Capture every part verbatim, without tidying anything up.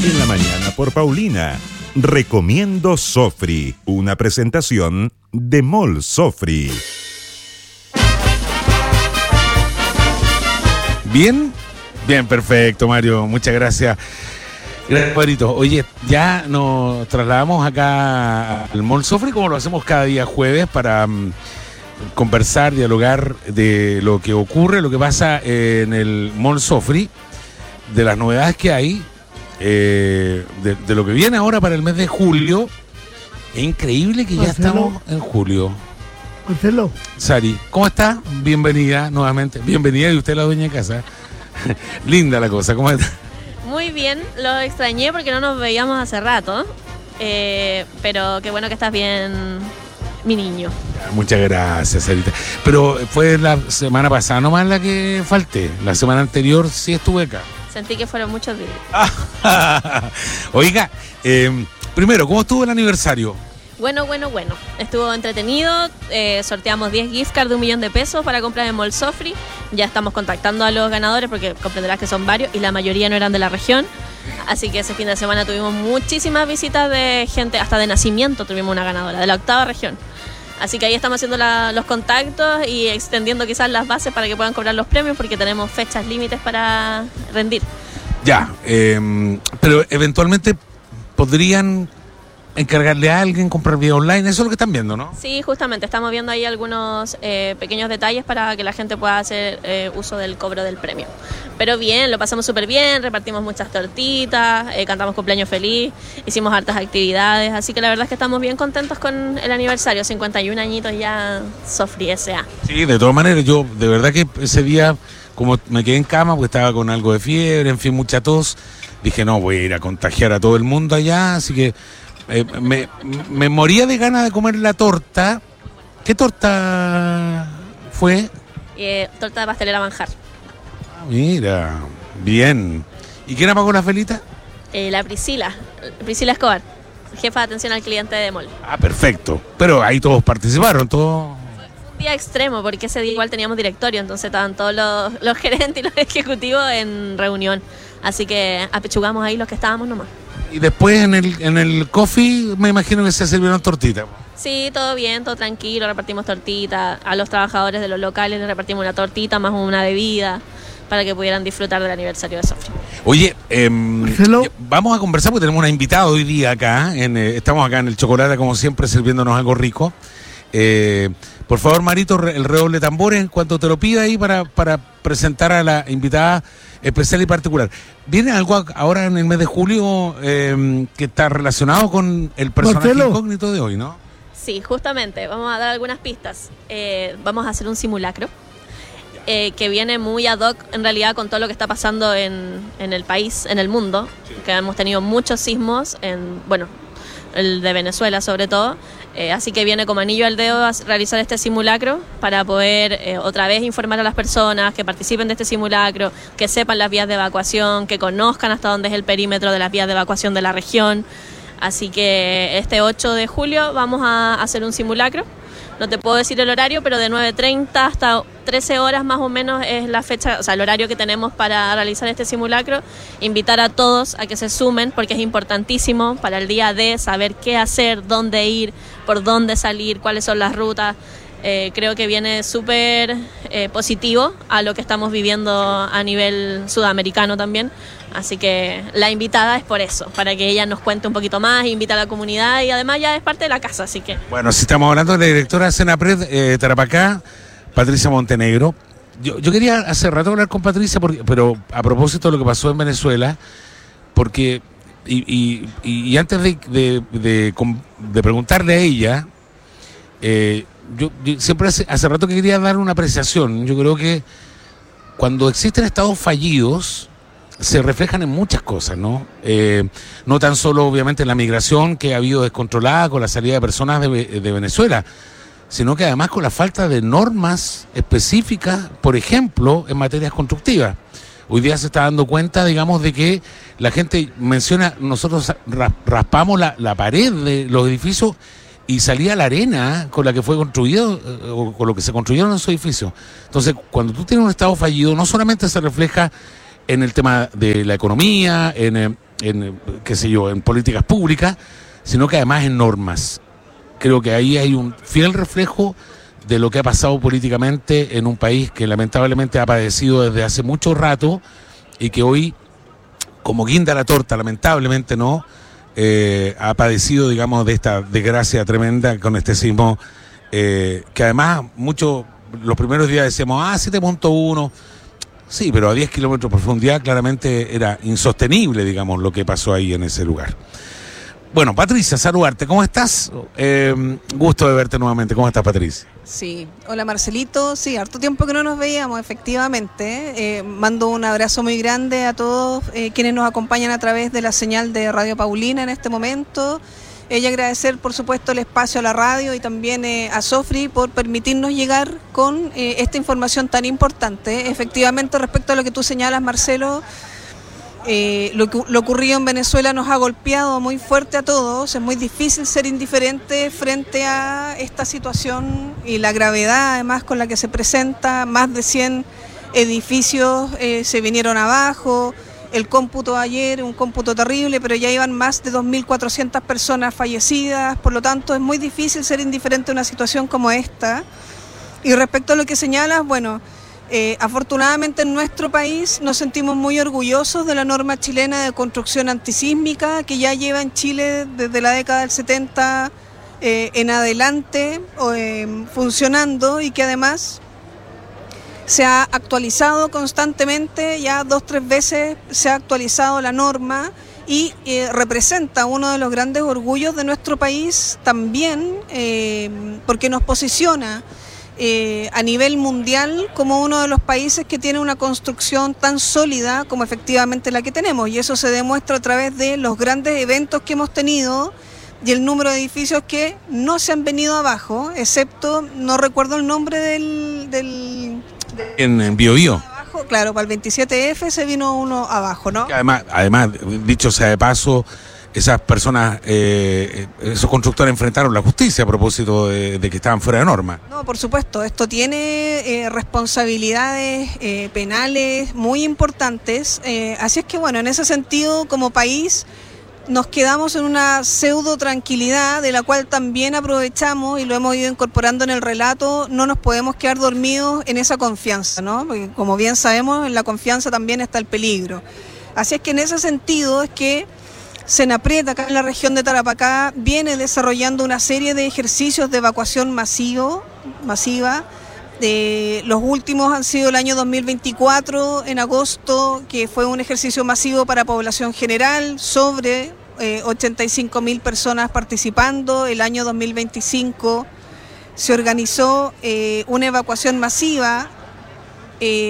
en la mañana por Paulina. Recomiendo Sofri, una presentación de Mall Sofri. ¿Bien? Bien, perfecto, Mario. Muchas gracias. Gracias, Padrito. Oye, ya nos trasladamos acá al Mall Sofri, como lo hacemos cada día jueves, para um, conversar, dialogar de lo que ocurre, lo que pasa en el Mall Sofri, de las novedades que hay, eh, de, de lo que viene ahora para el mes de julio. Es increíble que ya Marcelo. estamos en julio. Marcelo. Sari, ¿cómo está? Bienvenida nuevamente. Bienvenida, y usted la dueña de casa. Linda la cosa, ¿cómo está? Muy bien, lo extrañé porque no nos veíamos hace rato, eh, pero qué bueno que estás bien, mi niño. Muchas gracias, Sarita. Pero fue la semana pasada nomás la que falté. La semana anterior sí estuve acá. Sentí que fueron muchos días. Oiga, eh, primero, ¿cómo estuvo el aniversario? Bueno, bueno, bueno. Estuvo entretenido. Eh, sorteamos diez gift cards de un millón de pesos para comprar en Mall Sofri. Ya estamos contactando a los ganadores porque comprenderás que son varios y la mayoría no eran de la región. Así que ese fin de semana tuvimos muchísimas visitas de gente, hasta de nacimiento tuvimos una ganadora, de la octava región. Así que ahí estamos haciendo la, los contactos y extendiendo quizás las bases para que puedan cobrar los premios porque tenemos fechas límites para rendir. Ya, eh, pero eventualmente podrían encargarle a alguien comprar vía online, eso es lo que están viendo, ¿no? Sí, justamente, estamos viendo ahí algunos eh, pequeños detalles para que la gente pueda hacer eh, uso del cobro del premio. Pero bien, lo pasamos súper bien, repartimos muchas tortitas, eh, cantamos cumpleaños feliz, hicimos hartas actividades, así que la verdad es que estamos bien contentos con el aniversario, cincuenta y un añitos ya, Sofri S A. Sí, de todas maneras, yo de verdad que ese día, como me quedé en cama porque estaba con algo de fiebre, en fin, mucha tos, dije, no, voy a ir a contagiar a todo el mundo allá, así que Eh, me, me moría de ganas de comer la torta. ¿Qué torta fue? Eh, torta de pastelera manjar. Ah, mira, bien. ¿Y quién apagó las velitas? Eh, la Priscila, Priscila Escobar, jefa de atención al cliente de Mall. Ah, perfecto. Pero ahí todos participaron, todos. Un día extremo, porque ese día igual teníamos directorio, entonces estaban todos los, los gerentes y los ejecutivos en reunión. Así que apechugamos ahí los que estábamos nomás. Y después en el en el coffee me imagino que se sirvieron tortitas. Sí, todo bien, todo tranquilo, repartimos tortitas. A los trabajadores de los locales les repartimos una tortita más una bebida para que pudieran disfrutar del aniversario de Sofri. Oye, eh, vamos a conversar porque tenemos una invitada hoy día acá. En, eh, estamos acá en el Chocolate, como siempre, sirviéndonos algo rico. Eh, por favor, Marito, el redoble de tambores, en cuanto te lo pida ahí para, para presentar a la invitada especial y particular. ¿Viene algo ahora en el mes de julio eh, que está relacionado con el personaje Marcelo. incógnito de hoy, no? Sí, justamente, vamos a dar algunas pistas. Eh, vamos a hacer un simulacro eh, que viene muy ad hoc en realidad con todo lo que está pasando en, en el país, en el mundo, sí. Que hemos tenido muchos sismos, en bueno, el de Venezuela sobre todo. Eh, así que viene como anillo al dedo a realizar este simulacro para poder eh, otra vez informar a las personas que participen de este simulacro, que sepan las vías de evacuación, que conozcan hasta dónde es el perímetro de las vías de evacuación de la región. Así que este ocho de julio vamos a hacer un simulacro. No te puedo decir el horario, pero de nueve treinta hasta trece horas más o menos es la fecha, o sea, el horario que tenemos para realizar este simulacro. Invitar a todos a que se sumen porque es importantísimo para el día de saber qué hacer, dónde ir, por dónde salir, cuáles son las rutas. Eh, creo que viene súper eh, positivo a lo que estamos viviendo a nivel sudamericano también. Así que la invitada es por eso, para que ella nos cuente un poquito más, invita a la comunidad y además ya es parte de la casa, así que... Bueno, si estamos hablando de la directora de Senapred eh, Tarapacá, Patricia Montenegro. Yo, yo quería hace rato hablar con Patricia, porque, pero a propósito de lo que pasó en Venezuela, porque, y, y, y antes de, de, de, de preguntarle a ella, eh, yo, yo siempre hace, hace rato que quería dar una apreciación. Yo creo que cuando existen estados fallidos, se reflejan en muchas cosas, ¿no? Eh, no tan solo, obviamente, la migración que ha habido descontrolada con la salida de personas de, de Venezuela, sino que además con la falta de normas específicas, por ejemplo, en materias constructivas. Hoy día se está dando cuenta, digamos, de que la gente menciona, nosotros raspamos la, la pared de los edificios y salía la arena con la que fue construido, o con lo que se construyeron esos edificios. Entonces, cuando tú tienes un estado fallido, no solamente se refleja en el tema de la economía, en, en, qué sé yo, en políticas públicas, sino que además en normas. Creo que ahí hay un fiel reflejo de lo que ha pasado políticamente en un país que lamentablemente ha padecido desde hace mucho rato y que hoy, como guinda la torta, lamentablemente no, eh, ha padecido, digamos, de esta desgracia tremenda con este sismo, eh, que además muchos, los primeros días decíamos, ah, siete punto uno, sí, pero a diez kilómetros de profundidad claramente era insostenible, digamos, lo que pasó ahí en ese lugar. Bueno, Patricia, saludarte, ¿cómo estás? Eh, gusto de verte nuevamente, ¿cómo estás, Patricia? Sí, hola Marcelito, sí, harto tiempo que no nos veíamos, efectivamente. Eh, mando un abrazo muy grande a todos eh, quienes nos acompañan a través de la señal de Radio Paulina en este momento. Eh, y agradecer, por supuesto, el espacio a la radio y también eh, a Sofri por permitirnos llegar con eh, esta información tan importante. Efectivamente, respecto a lo que tú señalas, Marcelo, Eh, lo, lo ocurrido en Venezuela nos ha golpeado muy fuerte a todos. Es muy difícil ser indiferente frente a esta situación y la gravedad además con la que se presenta. Más de cien edificios eh, se vinieron abajo. El cómputo ayer, un cómputo terrible, pero ya iban más de dos mil cuatrocientas personas fallecidas. Por lo tanto, es muy difícil ser indiferente a una situación como esta. Y respecto a lo que señalas, bueno... Eh, afortunadamente en nuestro país nos sentimos muy orgullosos de la norma chilena de construcción antisísmica que ya lleva en Chile desde la década del setenta eh, en adelante eh, funcionando y que además se ha actualizado constantemente, ya dos, tres veces se ha actualizado la norma y eh, representa uno de los grandes orgullos de nuestro país también eh, porque nos posiciona Eh, a nivel mundial como uno de los países que tiene una construcción tan sólida como efectivamente la que tenemos, y eso se demuestra a través de los grandes eventos que hemos tenido y el número de edificios que no se han venido abajo, excepto, no recuerdo el nombre del... del, del en, en Bio Bio. Abajo, claro, para el veintisiete F se vino uno abajo, ¿no? Además, además, dicho sea de paso, esas personas, eh, esos constructores enfrentaron la justicia a propósito de, de que estaban fuera de norma. No, por supuesto, esto tiene eh, responsabilidades eh, penales muy importantes, eh, así es que bueno, en ese sentido como país nos quedamos en una pseudo tranquilidad de la cual también aprovechamos y lo hemos ido incorporando en el relato. No nos podemos quedar dormidos en esa confianza, ¿no? Porque como bien sabemos, en la confianza también está el peligro. Así es que en ese sentido es que Senapred, acá en la región de Tarapacá, viene desarrollando una serie de ejercicios de evacuación masivo, masiva. Eh, los últimos han sido el año dos mil veinticuatro, en agosto, que fue un ejercicio masivo para población general, sobre eh, ochenta y cinco mil personas participando. El año dos mil veinticinco se organizó eh, una evacuación masiva eh,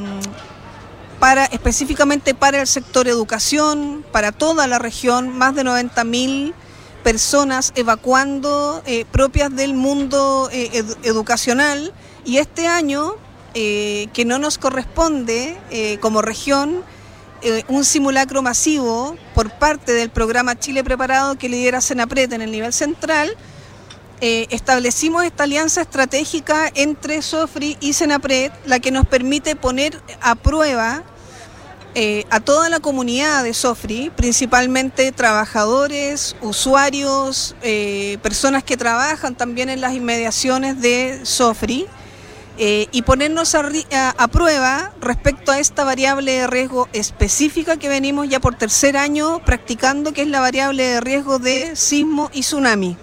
para, específicamente para el sector educación, para toda la región, más de noventa mil personas evacuando, eh, propias del mundo eh, ed- educacional. Y este año, eh, que no nos corresponde eh, como región, eh, un simulacro masivo por parte del programa Chile Preparado que lidera Senapred en el nivel central, eh, establecimos esta alianza estratégica entre Sofri y Senapred, la que nos permite poner a prueba Eh, a toda la comunidad de Sofri, principalmente trabajadores, usuarios, eh, personas que trabajan también en las inmediaciones de Sofri, eh, y ponernos a, a, a prueba respecto a esta variable de riesgo específica que venimos ya por tercer año practicando, que es la variable de riesgo de sismo y tsunami.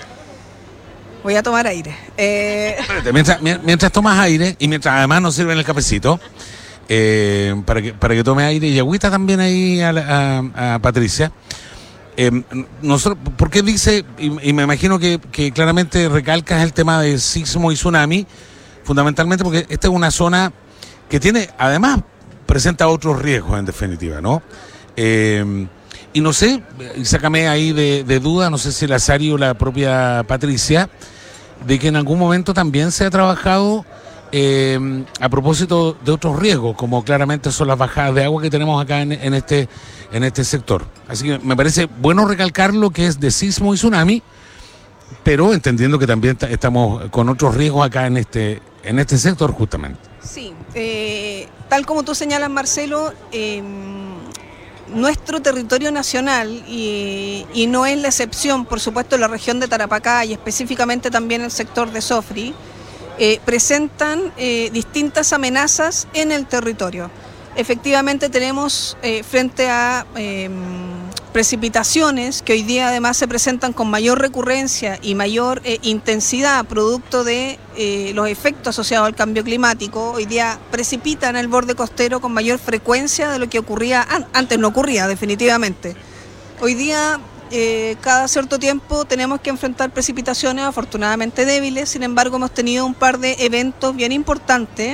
Voy a tomar aire. Eh... Espérate, mientras, mientras tomas aire y mientras además nos sirven el cafecito, Eh, para que para que tome aire y agüita también ahí a, a, a Patricia. Eh, nosotros, ¿por qué dice, y, y me imagino que, que claramente recalcas el tema de sismo y tsunami, fundamentalmente porque esta es una zona que tiene, además, presenta otros riesgos en definitiva, ¿no? Eh, y no sé, y sácame ahí de, de duda, no sé si la Sari o la propia Patricia, de que en algún momento también se ha trabajado Eh, a propósito de otros riesgos, como claramente son las bajadas de agua que tenemos acá en, en este en este sector. Así que me parece bueno recalcar lo que es de sismo y tsunami, pero entendiendo que también t- estamos con otros riesgos acá en este en este sector justamente. Sí, eh, tal como tú señalas, Marcelo, eh, nuestro territorio nacional, y, y no es la excepción, por supuesto, la región de Tarapacá y específicamente también el sector de Sofri, eh, presentan eh, distintas amenazas en el territorio. Efectivamente tenemos eh, frente a eh, precipitaciones que hoy día además se presentan con mayor recurrencia y mayor eh, intensidad producto de eh, los efectos asociados al cambio climático. Hoy día precipitan el borde costero con mayor frecuencia de lo que ocurría, an- antes no ocurría definitivamente. Hoy día eh, cada cierto tiempo tenemos que enfrentar precipitaciones afortunadamente débiles, sin embargo hemos tenido un par de eventos bien importantes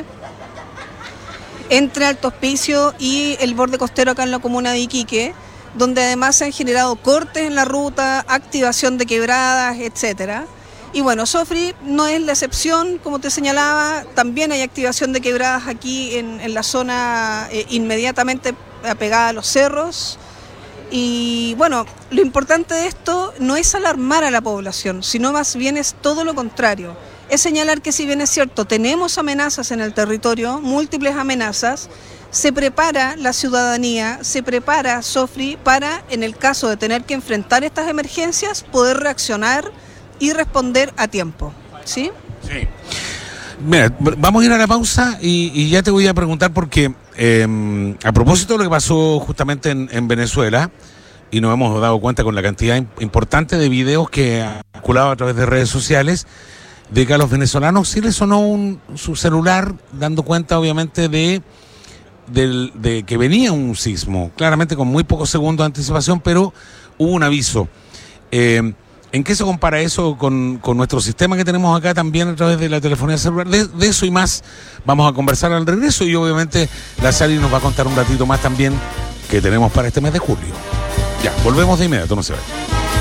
entre Alto Hospicio y el borde costero acá en la comuna de Iquique, donde además se han generado cortes en la ruta, activación de quebradas, etcétera. Y bueno, Sofri no es la excepción, como te señalaba, también hay activación de quebradas aquí en, en la zona eh, inmediatamente apegada a los cerros. Y bueno, lo importante de esto no es alarmar a la población, sino más bien es todo lo contrario. Es señalar que si bien es cierto, tenemos amenazas en el territorio, múltiples amenazas, se prepara la ciudadanía, se prepara Sofri para, en el caso de tener que enfrentar estas emergencias, poder reaccionar y responder a tiempo. ¿Sí? Sí. Mira, vamos a ir a la pausa y, y ya te voy a preguntar porque eh, a propósito de lo que pasó justamente en, en Venezuela, y nos hemos dado cuenta con la cantidad importante de videos que han circulado a través de redes sociales, de que a los venezolanos sí les sonó un, su celular, dando cuenta obviamente de, de, de que venía un sismo, claramente con muy pocos segundos de anticipación, pero hubo un aviso. Eh, ¿En qué se compara eso con, con nuestro sistema que tenemos acá también a través de la telefonía celular? De, de eso y más vamos a conversar al regreso, y obviamente la Sally nos va a contar un ratito más también que tenemos para este mes de julio. Ya, volvemos de inmediato, no se vayan.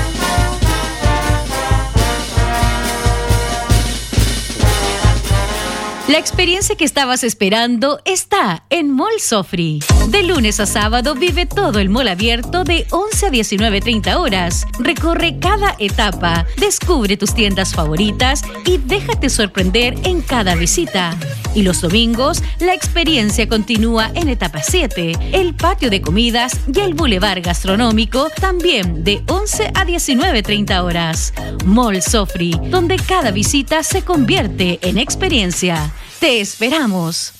La experiencia que estabas esperando está en Mall Sofri. De lunes a sábado vive todo el mall abierto de once a diecinueve treinta horas. Recorre cada etapa, descubre tus tiendas favoritas y déjate sorprender en cada visita. Y los domingos, la experiencia continúa en etapa siete, el patio de comidas y el bulevar gastronómico también de once a diecinueve treinta horas. Mall Sofri, donde cada visita se convierte en experiencia. ¡Te esperamos!